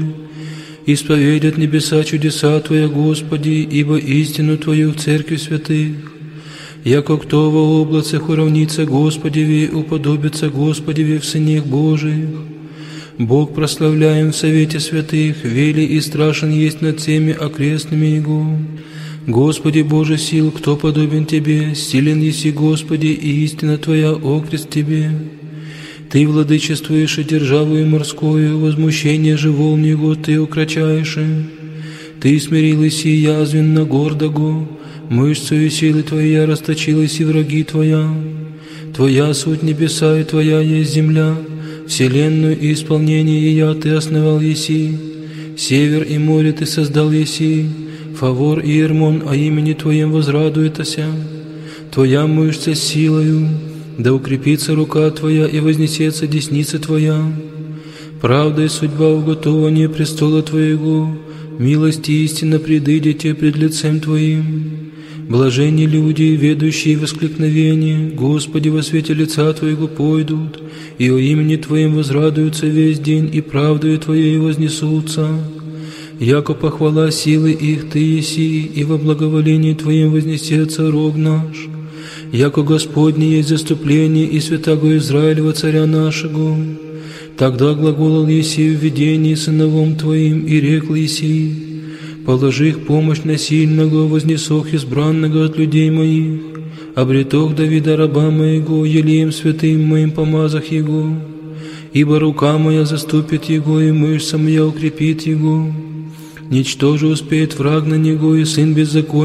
Исповедят небеса чудеса Твоя, Господи, ибо истину Твою в церкви святых. Яко кто во облацах уравнится Господеви, уподобится Господеви в сынах Божиих. Бог прославляем в совете святых, вели и страшен есть над всеми окрестными Его. Господи Боже сил, кто подобен Тебе, силен еси, Господи, и истина Твоя окрест Тебе. Ты владычествуешь и державу и морскую, возмущение же волн Его Ты укрочаешь. Ты смирил еси язвенно гордого, мышцею силы Твоей расточилась и враги Твоя. Твоя суть небеса и Твоя есть земля, вселенную и исполнение ее Ты основал еси. Север и море Ты создал еси, Фавор и Ермон о имени Твоем возрадуетася. Твоя мышца силою, да укрепится рука Твоя и вознесется десница Твоя. Правда и судьба уготования престола Твоего, милость и истина предыдете пред лицем Твоим. Блаженни люди, ведущие воскликновение, Господи, во свете лица Твоего пойдут, и о имени Твоем возрадуются весь день, и правдою Твоей вознесутся. Яко похвала силы их Ты еси, и во благоволении Твоем вознесется рог наш. Яко Господне есть заступление и святаго Израилева царя нашего. Тогда глаголал еси в видении сыновом Твоим, и рекл еси: положи их помощь на сильного, вознесох избранного от людей моих, обретох Давида раба моего, елеем святым моим помазах его, ибо рука моя заступит его, и мышца моя укрепит его. Ничто же успеет враг на него, и сын беззакония